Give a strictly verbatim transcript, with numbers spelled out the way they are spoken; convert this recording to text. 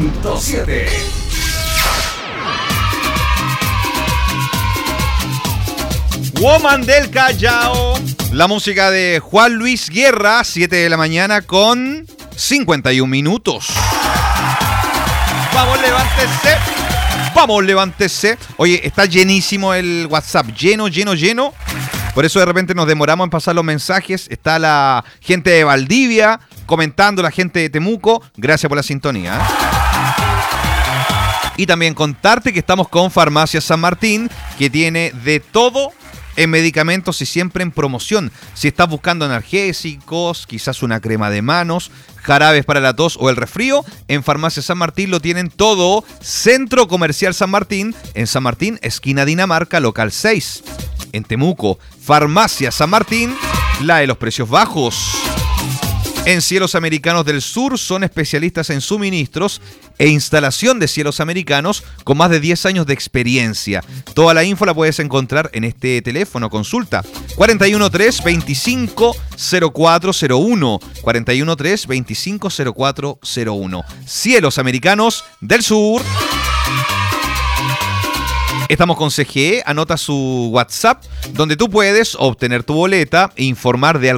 punto siete. Woman del Callao. La música de Juan Luis Guerra, siete de la mañana con cincuenta y un minutos. Vamos, levántese. Vamos, levántese. Oye, está llenísimo el WhatsApp. Lleno, lleno, lleno. Por eso de repente nos demoramos en pasar los mensajes. Está la gente de Valdivia comentando, la gente de Temuco. Gracias por la sintonía. Y también contarte que estamos con Farmacia San Martín, que tiene de todo en medicamentos y siempre en promoción. Si estás buscando analgésicos, quizás una crema de manos, jarabes para la tos o el resfrío, en Farmacia San Martín lo tienen todo. Centro Comercial San Martín, en San Martín, esquina Dinamarca, local seis. En Temuco, Farmacia San Martín, la de los precios bajos. En Cielos Americanos del Sur son especialistas en suministros e instalación de cielos americanos con más de diez años de experiencia. Toda la info la puedes encontrar en este teléfono. Consulta cuatro uno tres, veinticinco, cero cuatro cero uno. cuatro uno tres, veinticinco, cero cuatro cero uno. Cielos Americanos del Sur. Estamos con C G E, anota su WhatsApp, donde tú puedes obtener tu boleta e informar de